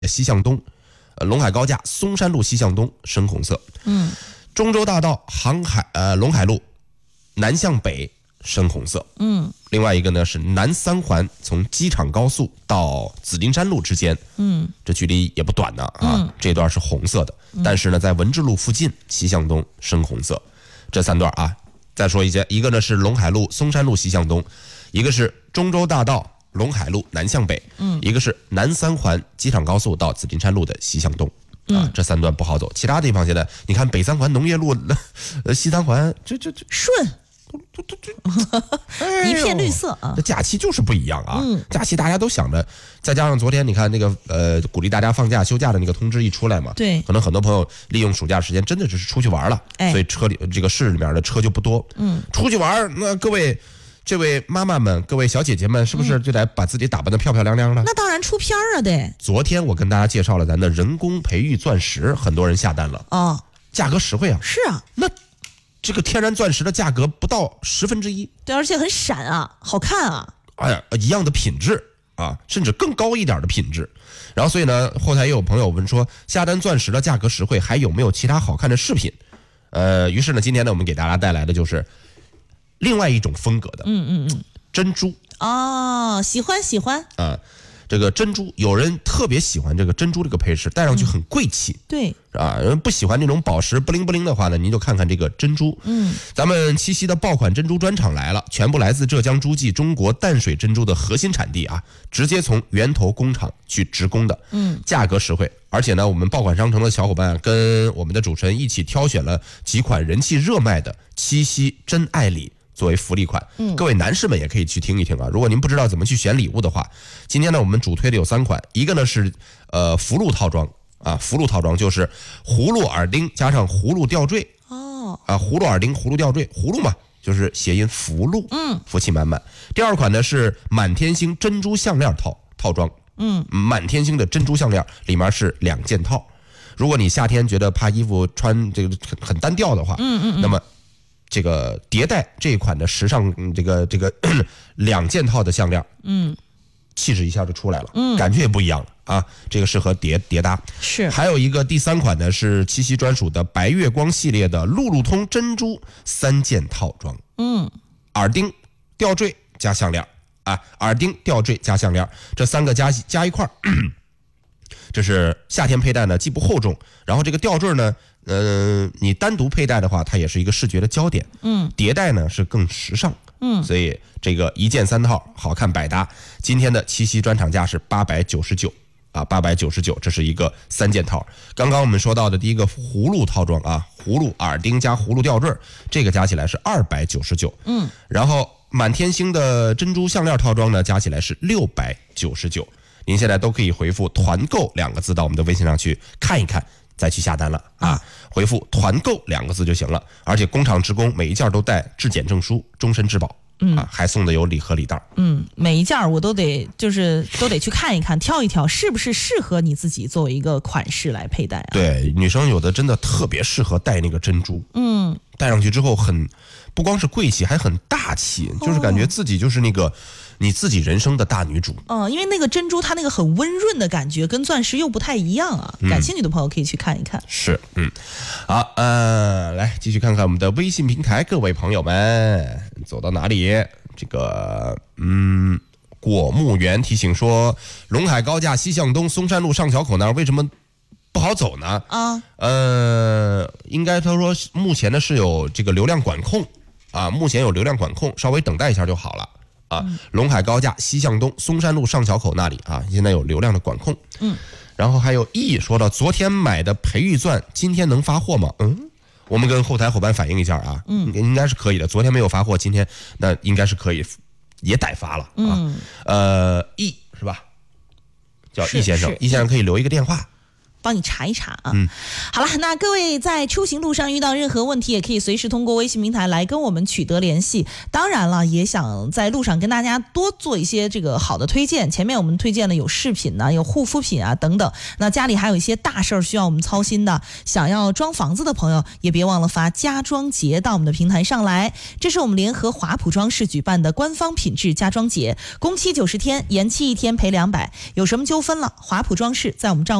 西向东，陇海高架松山路西向东深红色。中州大道陇海路南向北深红色。另外一个呢是南三环从机场高速到紫金山路之间，这距离也不短呢啊，这段是红色的。但是呢，在文治路附近西向东深红色。这3段啊，再说一些，一个呢是陇海路松山路西向东，一个是中州大道陇海路南向北，一个是南三环机场高速到紫金山路的西向东。这3段不好走，其他地方现在你看北三环农业路、西三环这顺，一片绿色啊！ 这假期就是不一样啊！假期大家都想着，再加上昨天你看那个鼓励大家放假休假的那个通知一出来嘛， 对， 可能很多朋友利用暑假时间真的只是出去玩了，所以这个市里面的车就不多。出去玩，那各位这位妈妈们、各位小姐姐们，是不是就得把自己打扮得漂漂亮亮的？ 那当然出片啊得。 昨天我跟大家介绍了咱的人工培育钻石，很多人下单了啊，价格实惠啊。 是啊， 那这个天然钻石的价格不到1/10， 对，而且很闪啊，好看啊。 哎呀，一样的品质啊，甚至更高一点的品质。然后所以呢，后台也有朋友问说，下单钻石的价格实惠，还有没有其他好看的饰品？于是呢，今天呢，我们给大家带来的就是另外一种风格的，珍珠。 哦，喜欢啊。这个珍珠，有人特别喜欢这个珍珠这个配饰，戴上去很贵气。 对啊，人不喜欢那种宝石不灵不灵的话呢，您就看看这个珍珠。咱们七夕的爆款珍珠专场来了，全部来自浙江诸暨中国淡水珍珠的核心产地啊，直接从源头工厂去直供的。价格实惠，而且呢，我们爆款商城的小伙伴跟我们的主持人一起挑选了几款人气热卖的七夕真爱礼作为福利款。各位男士们也可以去听一听啊。如果您不知道怎么去选礼物的话，今天呢我们主推的有3款，一个呢是福禄套装啊，福禄套装就是葫芦耳钉加上葫芦吊坠。葫芦耳钉、葫芦吊坠，葫芦嘛就是谐音福禄，福气满满。第2款呢是满天星珍珠项链套装，满天星的珍珠项链里面是2件套。如果你夏天觉得怕衣服穿这个很单调的话，那么这个迭代这一款的时尚这个2件套的项链，气质一下就出来了，感觉也不一样了啊。这个适合叠搭。 是， 还有一个第3款呢是七夕专属的白月光系列的路路通珍珠3件套装，耳钉、吊坠加项链啊，耳钉、吊坠加项链，这3个加一块儿。这是夏天佩戴呢，既不厚重，然后这个吊坠呢，你单独佩戴的话，它也是一个视觉的焦点。迭代呢是更时尚。所以这个1件3套，好看百搭。今天的七夕专场价是899啊，899，这是一个3件套。刚刚我们说到的第一个葫芦套装啊，葫芦耳钉加葫芦吊坠，这个加起来是299。然后满天星的珍珠项链套装呢，加起来是699。您现在都可以回复团购2个字到我们的微信上去看一看，再去下单了啊！回复团购2个字就行了，而且工厂直供，每一件都带质检证书，终身质保。还送的有礼盒礼袋。 每一件我都得去看一看，挑一挑，是不是适合你自己作为一个款式来佩戴啊？ 对，女生有的真的特别适合戴那个珍珠，戴上去之后不光是贵气，还很大气，就是感觉自己就是那个你自己人生的大女主。 因为那个珍珠它那个很温润的感觉，跟钻石又不太一样啊。感兴趣的朋友可以去看一看。 是，好，来继续看看我们的微信平台，各位朋友们走到哪里？这个，果木园提醒说，陇海高架西向东松山路上桥口那儿为什么不好走呢？应该他说目前呢是有这个流量管控啊，目前有流量管控，稍微等待一下就好了啊。陇海高架西向东松山路上桥口那里啊，现在有流量的管控。然后还有 E 说到昨天买的培育钻今天能发货吗？我们跟后台伙伴反映一下啊，应该是可以的。昨天没有发货，今天那应该是可以，也得发了啊。E 是吧？叫 E 先生，E 先生可以留一个电话帮你查一查啊。好了，那各位在出行路上遇到任何问题，也可以随时通过微信平台来跟我们取得联系。当然了，也想在路上跟大家多做一些这个好的推荐。前面我们推荐了有饰品啊，有护肤品啊等等。那家里还有一些大事儿需要我们操心的，想要装房子的朋友，也别忘了发家装节到我们的平台上来。这是我们联合华普装饰举办的官方品质家装节，工期90天，延期1天赔200。有什么纠纷了，华普装饰在我们账